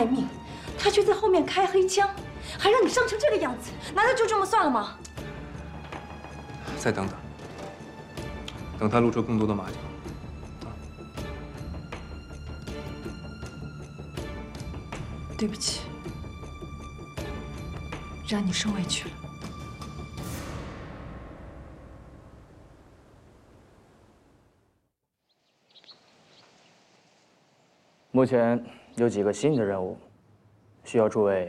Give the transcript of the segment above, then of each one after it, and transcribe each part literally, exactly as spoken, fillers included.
卖命，他却在后面开黑枪，还让你伤成这个样子，难道就这么算了吗？ 再等等，等他露出更多的马脚。 对不起，让你受委屈了。 目前有几个新的任务，需要诸位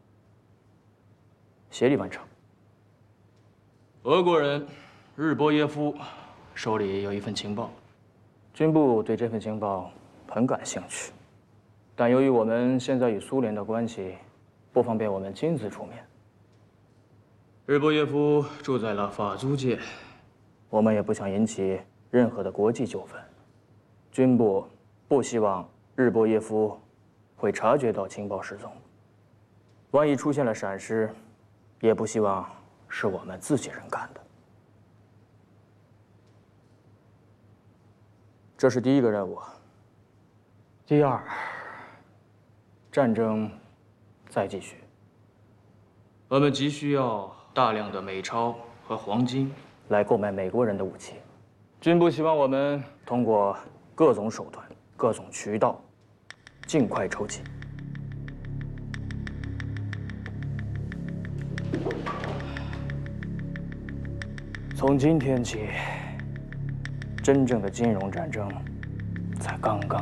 协力完成。俄国人日波耶夫手里有一份情报，军部对这份情报很感兴趣。 但由于我们现在与苏联的关系，不方便我们亲自出面。日波耶夫住在了法租界，我们也不想引起任何的国际纠纷。军部不希望日波耶夫会察觉到情报失踪，万一出现了闪失，也不希望是我们自己人干的。这是第一个任务。第二。 战争再继续，我们急需要大量的美钞和黄金来购买美国人的武器。军部希望我们通过各种手段、各种渠道，尽快筹集。从今天起，真正的金融战争才刚刚